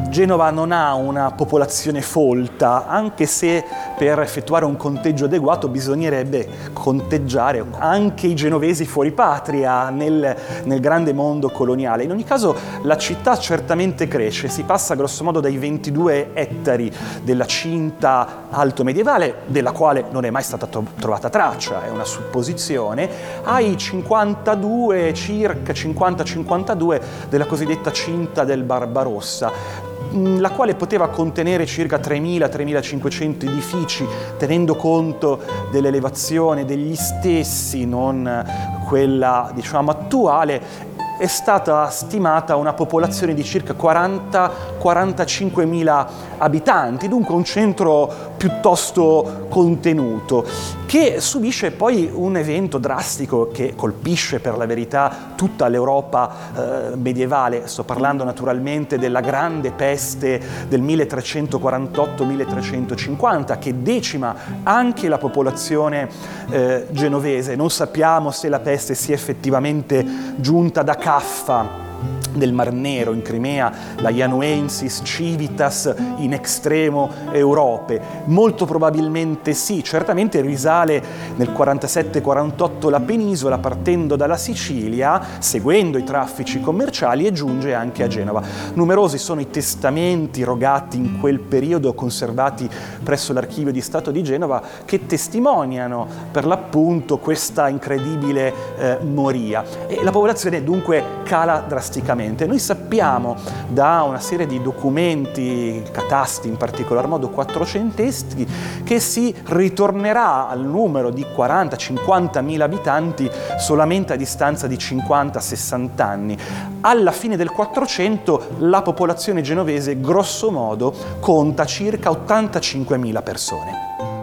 Genova non ha una popolazione folta, anche se per effettuare un conteggio adeguato bisognerebbe conteggiare anche i genovesi fuori patria nel grande mondo coloniale. In ogni caso la città certamente cresce, si passa grossomodo dai 22 ettari della cinta alto medievale, della quale non è mai stata trovata traccia, è una supposizione, ai 52, circa 50-52 della cosiddetta cinta del Barbarossa, la quale poteva contenere circa 3.000-3.500 edifici, tenendo conto dell'elevazione degli stessi, non quella diciamo attuale. È stata stimata una popolazione di circa 40-45.000 abitanti, dunque un centro piuttosto contenuto, che subisce poi un evento drastico che colpisce per la verità tutta l'Europa medievale. Sto parlando naturalmente della grande peste del 1348-1350, che decima anche la popolazione genovese. Non sappiamo se la peste sia effettivamente giunta da Caffa del Mar Nero in Crimea, la Ianuensis civitas in extremo Europe. Molto probabilmente sì, certamente risale nel 47-48 la penisola, partendo dalla Sicilia, seguendo i traffici commerciali, e giunge anche a Genova. Numerosi sono i testamenti rogati in quel periodo, conservati presso l'Archivio di Stato di Genova, che testimoniano per l'appunto questa incredibile moria. E la popolazione dunque cala drasticamente. Noi sappiamo da una serie di documenti, catasti in particolar modo quattrocenteschi, che si ritornerà al numero di 40-50 mila abitanti solamente a distanza di 50-60 anni. Alla fine del 400 la popolazione genovese grosso modo conta circa 85.000 persone.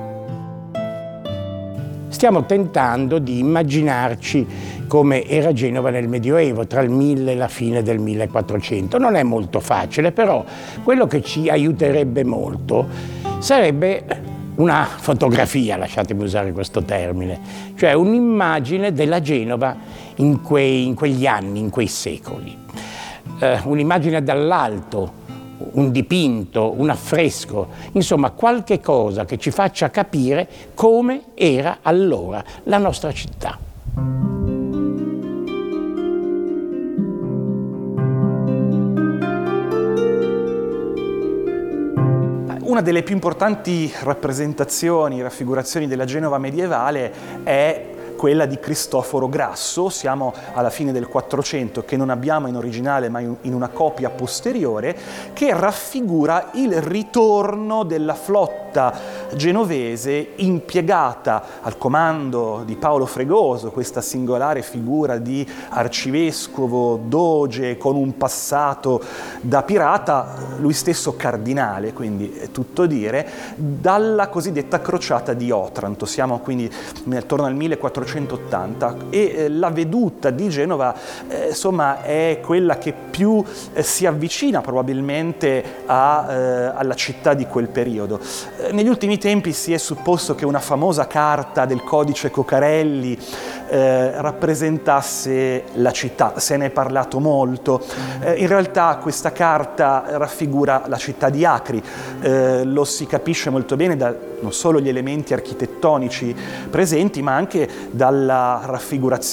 Stiamo tentando di immaginarci come era Genova nel Medioevo, tra il 1000 e la fine del 1400. Non è molto facile, però quello che ci aiuterebbe molto sarebbe una fotografia, lasciatemi usare questo termine, cioè un'immagine della Genova in quegli anni, in quei secoli. Un'immagine dall'alto, un dipinto, un affresco, insomma qualche cosa che ci faccia capire come era allora la nostra città. Una delle più importanti rappresentazioni, raffigurazioni della Genova medievale è quella di Cristoforo Grasso. Siamo alla fine del 400, che non abbiamo in originale ma in una copia posteriore, che raffigura il ritorno della flotta genovese impiegata al comando di Paolo Fregoso, questa singolare figura di arcivescovo, doge, con un passato da pirata, lui stesso cardinale, quindi è tutto dire, dalla cosiddetta crociata di Otranto. Siamo quindi attorno al 1480 e la veduta di Genova insomma è quella che più si avvicina probabilmente alla città di quel periodo. Negli ultimi tempi si è supposto che una famosa carta del codice Cocarelli rappresentasse la città, se ne è parlato molto. In realtà questa carta raffigura la città di Acri, lo si capisce molto bene da non solo gli elementi architettonici presenti, ma anche dalla raffigurazione